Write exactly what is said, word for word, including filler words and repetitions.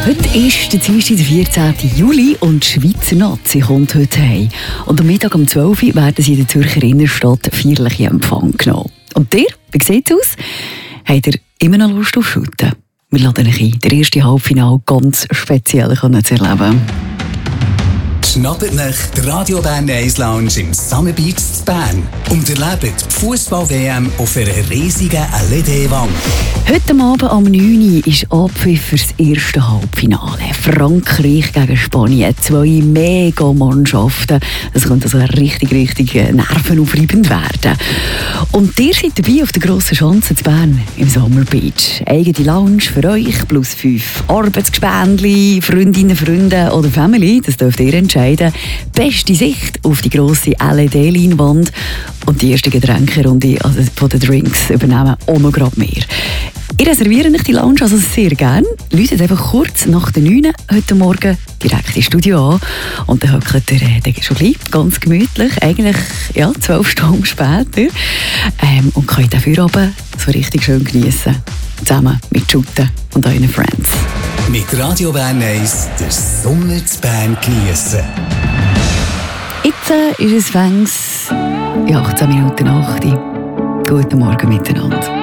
Heute ist der Dienstag, der vierzehnten Juli, und die Schweizer Nazi kommt heute heim. Und am Mittag um zwölf Uhr werden sie in der Zürcher Innenstadt feierlich in Empfang genommen. Und dir, wie sieht es aus? Habt ihr immer noch Lust auf Shooten? Wir laden euch ein, der erste Halbfinale ganz speziell zu erleben. Schnappt euch die Radio Bern eins Lounge im Summer Beach zu Bern und erlebt die Fußball-W M auf einer riesigen L E D-Wand. Heute Abend um neun Uhr ist Abpfiff für das erste Halbfinale. Frankreich gegen Spanien. Zwei Mega-Mannschaften. Das könnte also richtig, richtig nervenaufreibend werden. Und ihr seid dabei auf der grossen Schanze zu Bern im Summer Beach. Eigene Lounge für euch, plus fünf Arbeitsgespendli, Freundinnen, Freunde oder Family. Das dürft ihr entscheiden. Beste Sicht auf die grosse L E D-Leinwand. Und die erste Getränkerunde also von den Drinks übernehmen auch noch gerade mehr. Ich reserviere euch die Lounge also sehr gerne. Läutet einfach kurz nach der neun heute Morgen direkt ins Studio an. Und dann hockt ihr äh, schon gleich ganz gemütlich, eigentlich ja, zwölf Stunden später. Ähm, und könnt dafür oben so richtig schön geniessen. Zusammen mit Shooten und euren Friends. Mit Radio Bern eins den Sommer zu Bern geniessen. Jetzt äh, ist es fängs ja, achtzehn Minuten nach acht. Guten Morgen miteinander.